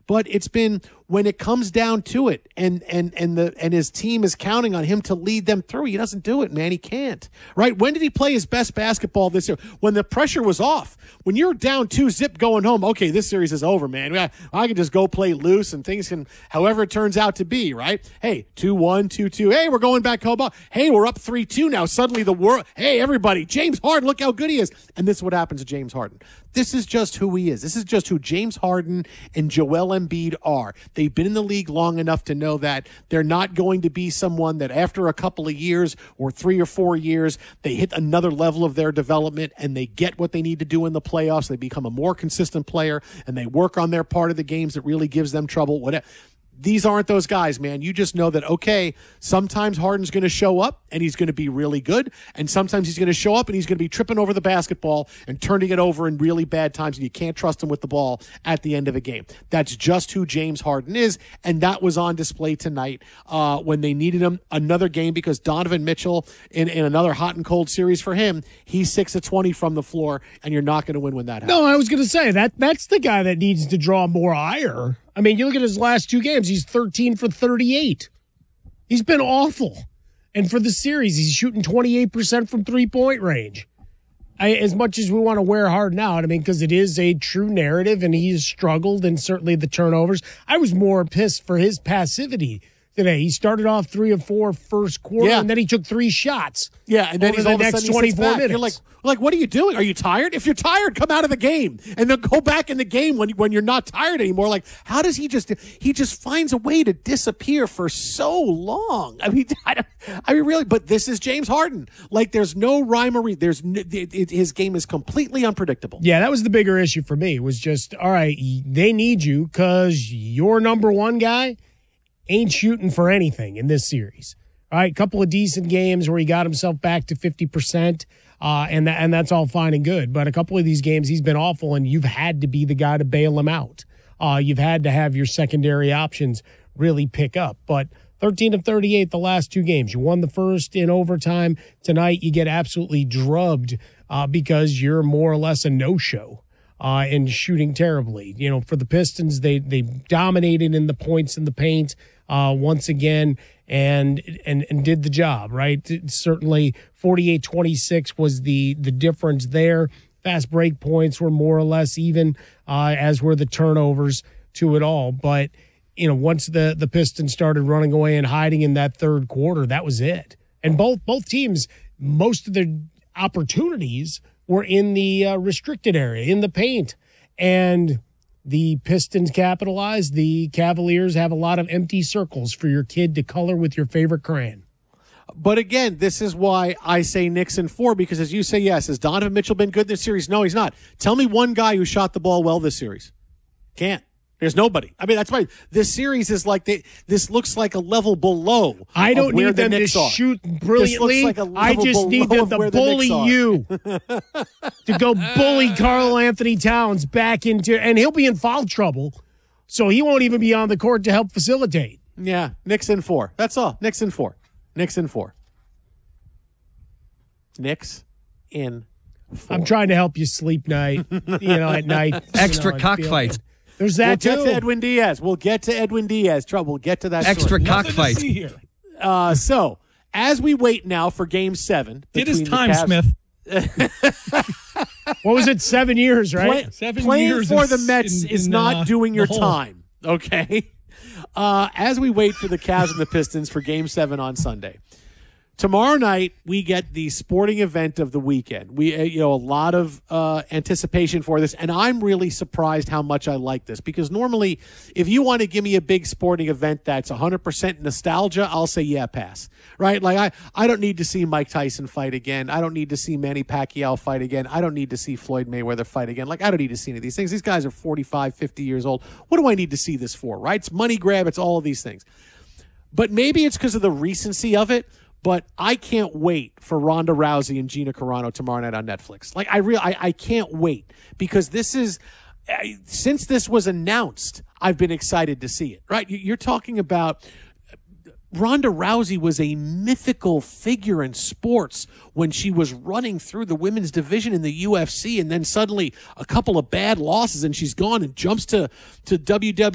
but it's been when it comes down to it and his team is counting on him to lead them through. He doesn't do it, man. He can't. Right? When did he play his best basketball this year? When the pressure was off. When you're down 2-0 going home, okay, this series is over, man. I can just go play loose and things can, however it turns out to be, right? Hey, 2-1, 2-2. Hey, we're going back home. Hey, we're up 3-2 now. Suddenly the world, hey, everybody, James Harden, look how good he is. And this is what happens to James Harden. This is just who he is. This is just who James Harden and Joel Embiid are. They've been in the league long enough to know that they're not going to be someone that after a couple of years or 3 or 4 years, they hit another level of their development and they get what they need to do in the playoffs. They become a more consistent player and they work on their part of the games that really gives them trouble. Whatever. These aren't those guys, man. You just know that, okay, sometimes Harden's going to show up and he's going to be really good, and sometimes he's going to show up and he's going to be tripping over the basketball and turning it over in really bad times, and you can't trust him with the ball at the end of a game. That's just who James Harden is, and that was on display tonight when they needed him. Another game because Donovan Mitchell, in another hot and cold series for him, he's 6 of 20 from the floor, and you're not going to win when that happens. No, I was going to say, that's the guy that needs to draw more ire. I mean, you look at his last 2 games, he's 13 for 38. He's been awful. And for the series, he's shooting 28% from three-point range. As much as we want to wear Harden out, I mean, because it is a true narrative, and he's struggled, and certainly the turnovers. I was more pissed for his passivity today. He started off 3 of 4 first quarter, and then he took 3 shots. Yeah, and then he's all the next 24 minutes. You're like, what are you doing? Are you tired? If you're tired, come out of the game and then go back in the game when you're not tired anymore. Like, how does he just finds a way to disappear for so long? I mean, really, but this is James Harden. Like, there's no rhyme or reason. His game is completely unpredictable. Yeah, that was the bigger issue for me. It was just, all right, they need you because your number one guy ain't shooting for anything in this series. All right, a couple of decent games where he got himself back to 50%, and that's all fine and good. But a couple of these games, he's been awful, and you've had to be the guy to bail him out. You've had to have your secondary options really pick up. But 13 of 38 the last 2 games. You won the first in overtime. Tonight, you get absolutely drubbed because you're more or less a no-show. And shooting terribly. You know, for the Pistons, they dominated in the points in the paint once again and did the job, right? Certainly 48-26 was the difference there. Fast break points were more or less even, as were the turnovers to it all. But, you know, once the Pistons started running away and hiding in that third quarter, that was it. And both teams, most of their opportunities were in the restricted area, in the paint. And the Pistons capitalized. The Cavaliers have a lot of empty circles for your kid to color with your favorite crayon. But again, this is why I say Knicks in 4, because as you say, yes, has Donovan Mitchell been good this series? No, he's not. Tell me one guy who shot the ball well this series. Can't. There's nobody. I mean, that's why this series is like this looks like a level below. I don't need them to shoot brilliantly. I just need them to bully you to go bully Karl Anthony Towns back into, and he'll be in foul trouble, so he won't even be on the court to help facilitate. Yeah, Knicks in 4. That's all. Knicks in 4. Knicks in 4. Knicks in 4. I'm trying to help you sleep at night. Extra cockfight. There's that We'll get to Edwin Diaz. We'll get to Edwin Diaz. We'll get to that. Extra story. cockfight. So, as we wait now for Game 7. It is time, Smith. What was it? 7 years, right? 7 playing years for the Mets is not doing your hole. time, okay? As we wait for the Cavs and the Pistons for Game 7 on Sunday. Tomorrow night, we get the sporting event of the weekend. We, a lot of anticipation for this, and I'm really surprised how much I like this, because normally, if you want to give me a big sporting event that's 100% nostalgia, I'll say, yeah, pass, right? Like, I don't need to see Mike Tyson fight again. I don't need to see Manny Pacquiao fight again. I don't need to see Floyd Mayweather fight again. Like, I don't need to see any of these things. These guys are 45, 50 years old. What do I need to see this for, right? It's money grab. It's all of these things. But maybe it's because of the recency of it. But I can't wait for Ronda Rousey and Gina Carano tomorrow night on Netflix. Like, I can't wait, because this is, since this was announced, I've been excited to see it, right? You're talking about Ronda Rousey was a mythical figure in sports when she was running through the women's division in the UFC, and then suddenly a couple of bad losses and she's gone and jumps to WWE.